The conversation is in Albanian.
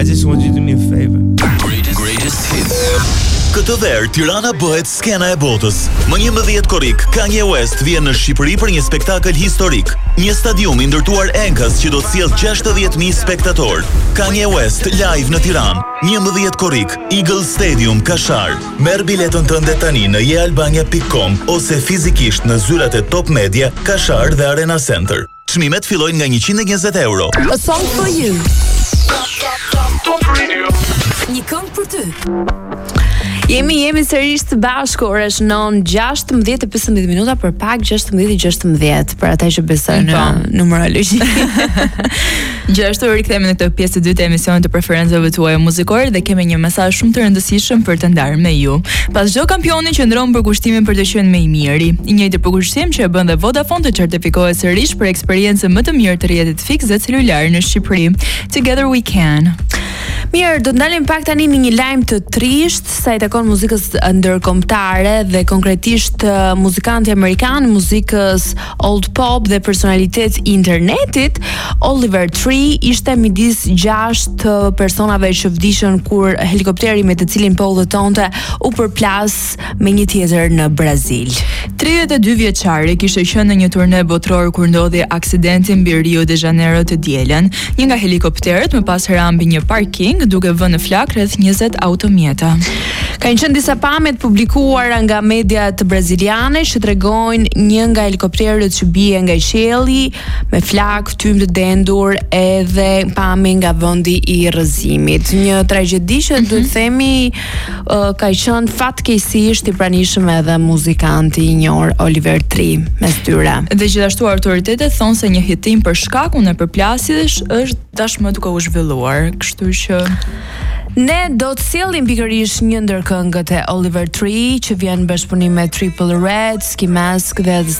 I just want you to do me a favor. Greatest hits. Këtë verë, Tirana bëhet skena e botës. Më 11 korrik, Kanye West vjen në Shqipëri për një spektakël historik. Një stadium i ndërtuar enkas që do të sjellë 60.000 spektator. Kanye West live në Tiranë, 11 korrik, Eagle Stadium, Kashar. Merr biletën tënde tani në jealbania.com ose fizikisht në zyrat e Top Media, Kashar dhe Arena Center. Çmimet fillojnë nga 120 euro. A song for you. Një këngë për ty. Jemi sërish të bashku, ora është 9:16 minuta, për pak 16:16 për ata që besojnë në numerologji. Gjithashtu rikthehemi në këtë pjesë të dytë të emisionit të preferencave tuaja muzikore dhe kemi një mesazh shumë të rëndësishëm për të ndarë me ju. Pas çdo kampioni qëndron për kushtimin për të qenë më i miri. I njëjti përkushtim që e bën dhe Vodafone të certifikohet sërish për eksperiencën më të mirë të rrjetit fikse dhe celular në Shqipëri. Together we can. Mirë, do të ndalim pak tani në një lajm të trisht sa i takon muzikës ndërkombëtare dhe konkretisht muzikanti amerikan, muzikës old pop dhe personalitet i internetit. Oliver Tree ishte midis 6 personave që vdishën kur helikopteri me të cilin po udhëtonte u përplas me një tjetër në Brazil. 32 vjeçari kishte qenë në një turne botror kur ndodhi aksidenti mbi Rio de Janeiro të dielën. Një nga helikopterët më pas rambi një parking duke vënë në flak rreth 20 automjeta. Kanë qenë disa pamjet publikuara nga mediat braziliane që tregojnë një nga helikopterët që bie nga qielli me flak, tymë të dendur edhe pamje nga vendi i rrëzimit. Një tragjedi që duhet të themi ka qenë fatkeqësisht i pranishëm edhe muzikanti i njohur Oliver Tree mes tyre. Dhe gjithashtu autoritetet thonë se një hetim për shkakun e përplasjes është tashmë duke u zhvilluar, kështu që ne do të sjellim pikërisht një ndër këngët e Oliver Tree që vjen në bashkëpunim me Triple Red, Ski Mask dhe The